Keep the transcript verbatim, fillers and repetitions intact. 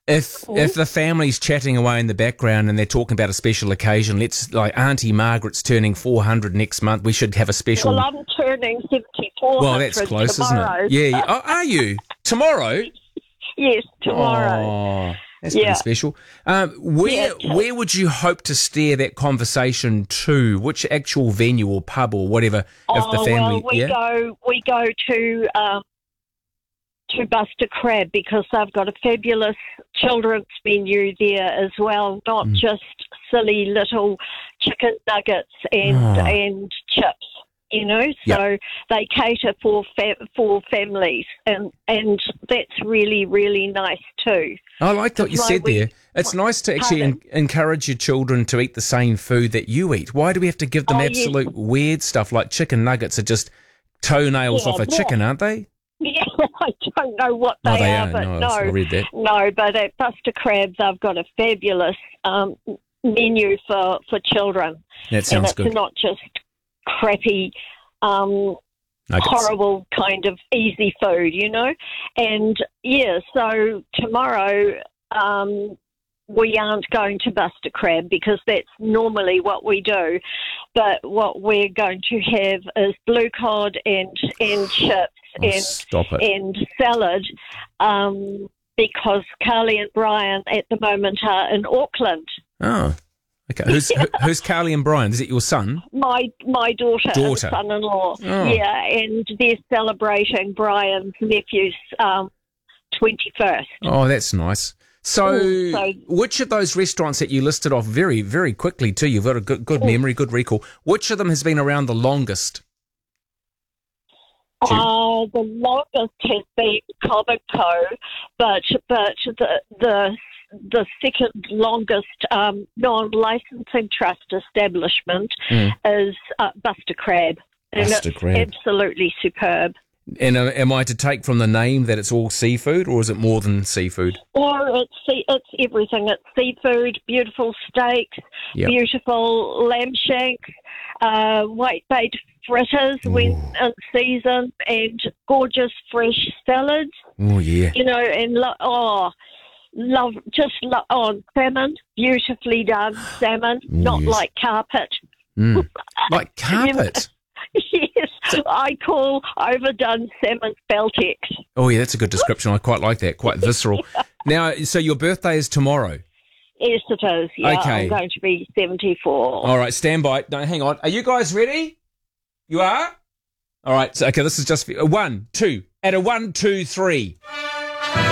If Mm. if the family's chatting away in the background and they're talking about a special occasion, let's like Auntie Margaret's turning four hundred next month, we should have a special. Well, I'm turning seventy-four Well, that's close, tomorrow. isn't it? Yeah. yeah. Oh, are you tomorrow? Yes, tomorrow. Oh, that's Yeah. pretty special. Um, where Yeah. where would you hope to steer that conversation to? Which actual venue or pub or whatever? If Oh, the family, well, we yeah. go we go to um, to Buster Crab because they've got a fabulous children's menu there as well, not Mm. just silly little chicken nuggets and Oh. and chips. You know, so they cater for fa- for families, and and that's really really nice too. I like what you Like said we- there. It's nice to actually en- encourage your children to eat the same food that you eat. Why do we have to give them Oh, yes. absolute weird stuff like chicken nuggets are just toenails Yeah, off a yeah. chicken, aren't they? Yeah, I don't know what they, Oh, they are, are. but No, no, I read that. no. But at Buster Crab, they've got a fabulous um, menu for for children, That and sounds it's good. not just crappy. Um, Nuggets. horrible kind of easy food, you know. And yeah, so tomorrow um, we aren't going to Buster Crab because that's normally what we do. But what we're going to have is blue cod and and chips Oh, and stop it. and salad. Um, because Carly and Brian at the moment are in Auckland. Oh, okay. Who's who, who's Carly and Brian? Is it your son? My my daughter, Daughter. and son-in-law, Oh. yeah, and they're celebrating Brian's nephew's um, twenty-first. Oh, that's nice. So, Mm, so- which of those restaurants that you listed off very, very quickly too, you've got a good, good memory, good recall, which of them has been around the longest? Do you- Uh, the longest has been Cobb and Co, but but the the the second longest um, non-licensing trust establishment Mm. is uh, Buster Crab. And Buster it's Crab. absolutely superb. And uh, am I to take from the name that it's all seafood, or is it more than seafood? Or it's sea- it's everything. It's seafood, beautiful steaks, Yep. beautiful lamb shanks, uh, whitebait fritters when in season, and gorgeous fresh salads. Oh, yeah. You know, and lo- oh, love just lo- oh salmon, beautifully done salmon, not yes. like carpet. Mm. Like carpet. Yes, I call overdone salmon Baltex. Oh, yeah, that's a good description. I quite like that. Quite visceral. Now, so your birthday is tomorrow. Yes, it is. Yeah, Okay. I'm going to be seventy-four. All right, stand by. No, hang on. Are you guys ready? You are? All right. So, okay, this is just for, one, two. At a one, two, three.